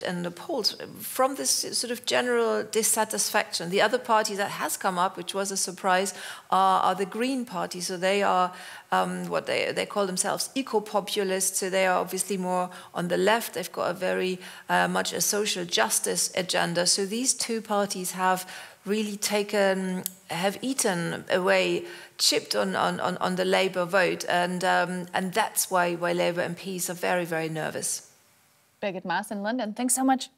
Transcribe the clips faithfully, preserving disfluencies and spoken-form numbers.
in the polls from this sort of general dissatisfaction. The other party that has come up, which was a surprise, are, are the Green Party. So they are um, what they, they call themselves eco-populists. So they are obviously more on the left. They've got a very uh, much a social justice agenda. So these two parties have really taken, have eaten away, chipped on, on, on the Labour vote. And, um, and that's why, why Labour M Ps are very, very nervous. Birgit Maass in London. Thanks so much.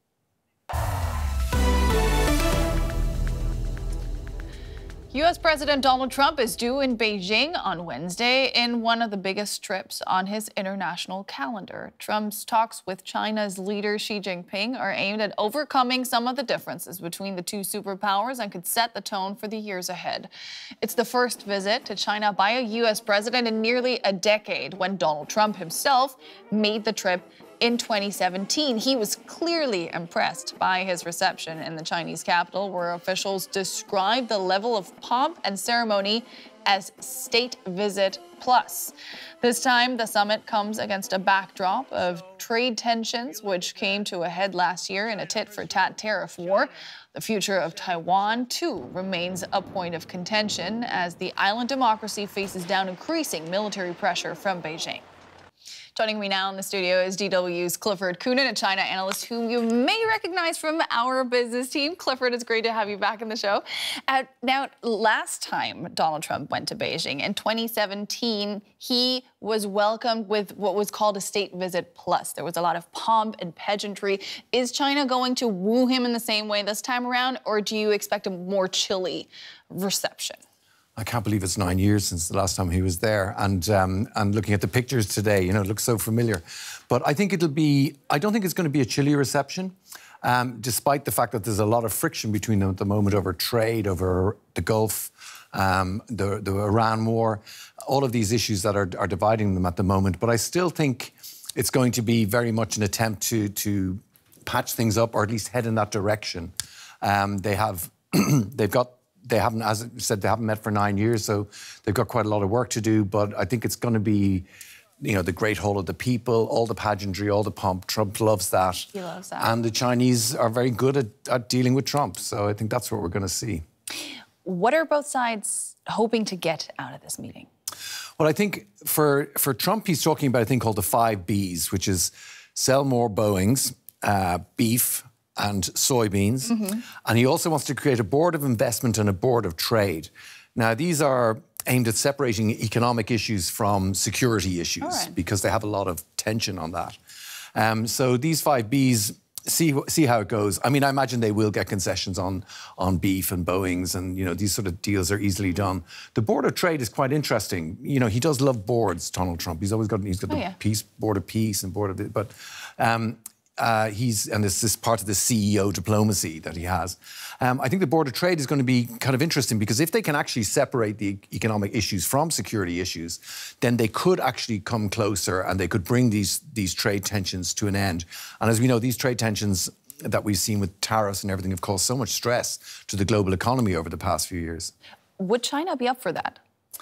U S President Donald Trump is due in Beijing on Wednesday in one of the biggest trips on his international calendar. Trump's talks with China's leader Xi Jinping are aimed at overcoming some of the differences between the two superpowers and could set the tone for the years ahead. It's the first visit to China by a U S president in nearly a decade, when Donald Trump himself made the trip in twenty seventeen. He was clearly impressed by his reception in the Chinese capital, where officials described the level of pomp and ceremony as state visit plus. This time, the summit comes against a backdrop of trade tensions, which came to a head last year in a tit-for-tat tariff war. The future of Taiwan, too, remains a point of contention as the island democracy faces down increasing military pressure from Beijing. Joining me now in the studio is D W's Clifford Coonan, a China analyst whom you may recognize from our business team. Clifford, it's great to have you back in the show. Uh, now, last time Donald Trump went to Beijing in twenty seventeen, he was welcomed with what was called a state visit plus. There was a lot of pomp and pageantry. Is China going to woo him in the same way this time around, or do you expect a more chilly reception? I can't believe it's nine years since the last time he was there. And um, and looking at the pictures today, you know, it looks so familiar. But I think it'll be, I don't think it's going to be a chilly reception, um, despite the fact that there's a lot of friction between them at the moment over trade, over the Gulf, um, the, the Iran war, all of these issues that are, are dividing them at the moment. But I still think it's going to be very much an attempt to, to patch things up, or at least head in that direction. Um, they have, they've got, They haven't, as I said, they haven't met for nine years, so they've got quite a lot of work to do. But I think it's going to be, you know, the great hall of the people, all the pageantry, all the pomp. Trump loves that. He loves that. And the Chinese are very good at, at dealing with Trump. So I think that's what we're going to see. What are both sides hoping to get out of this meeting? Well, I think for, for Trump, he's talking about a thing called the five Bs, which is sell more Boeings, uh, beef, and soybeans. Mm-hmm. And he also wants to create a board of investment and a board of trade. Now, these are aimed at separating economic issues from security issues, right, because they have a lot of tension on that. Um, so these five Bs, see see how it goes. I mean, I imagine they will get concessions on, on beef and Boeings, and, you know, these sort of deals are easily done. The board of trade is quite interesting. You know, he does love boards, Donald Trump. He's always got, he's got oh, the yeah. peace, board of peace and board of... The, but... Um, Uh, he's, and this is part of the C E O diplomacy that he has. Um, I think the Board of Trade is going to be kind of interesting, because if they can actually separate the economic issues from security issues, then they could actually come closer and they could bring these, these trade tensions to an end. And as we know, these trade tensions that we've seen with tariffs and everything have caused so much stress to the global economy over the past few years. Would China be up for that?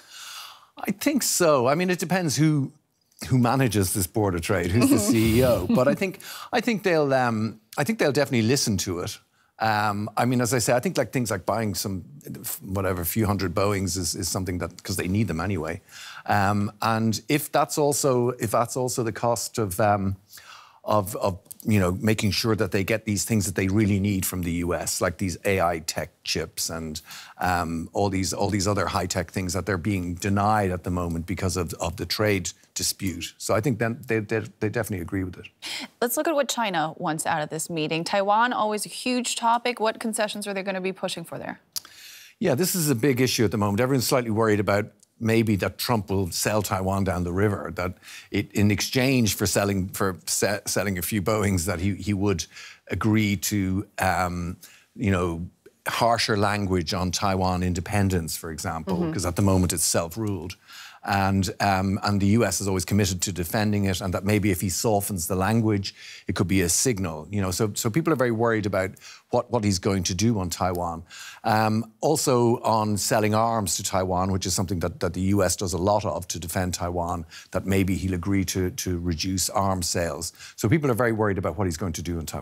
I think so. I mean, it depends who... who manages this Board of Trade, who's the C E O. But I think I think they'll um, I think they'll definitely listen to it. Um, I mean, as I say, I think like things like buying some whatever few hundred Boeings is, is something that, because they need them anyway. Um, and if that's also if that's also the cost of um, of of you know, making sure that they get these things that they really need from the U S, like these A I tech chips and um, all these all these other high-tech things that they're being denied at the moment because of, of the trade dispute. So I think then they, they, they definitely agree with it. Let's look at what China wants out of this meeting. Taiwan, always a huge topic. What concessions are they going to be pushing for there? Yeah, this is a big issue at the moment. Everyone's slightly worried about maybe that Trump will sell Taiwan down the river, that it, in exchange for selling for se selling a few Boeings, that he, he would agree to, um, you know, harsher language on Taiwan independence, for example, because mm-hmm. at the moment it's self-ruled. And, um, and the U S is always committed to defending it, and that maybe if he softens the language, it could be a signal. You know, so, so people are very worried about what, what he's going to do on Taiwan. Um, also on selling arms to Taiwan, which is something that, that the U S does a lot of to defend Taiwan, that maybe he'll agree to, to reduce arms sales. So people are very worried about what he's going to do in Taiwan.